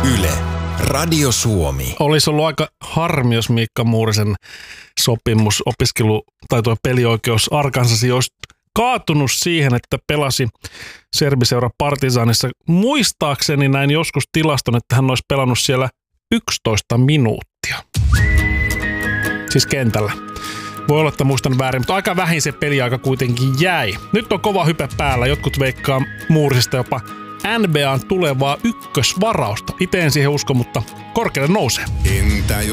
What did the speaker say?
Yle, Radio Suomi. Olisi ollut aika harmi, jos Miikka Muurisen sopimus, opiskelu tai tuo pelioikeus Arkansasiin olisi kaatunut siihen, että pelasi serbiseura Partizanissa. Muistaakseni näin joskus tilaston, että hän olisi pelannut siellä 11 minuuttia. Siis kentällä. Voi olla, että muistan väärin, mutta aika vähin se peliaika kuitenkin jäi. Nyt on kova hype päällä. Jotkut veikkaa Muurisesta jopa NBA:n tulevaa ykkösvarausta. Itse en siihen usko, mutta korkealle nousee. Entä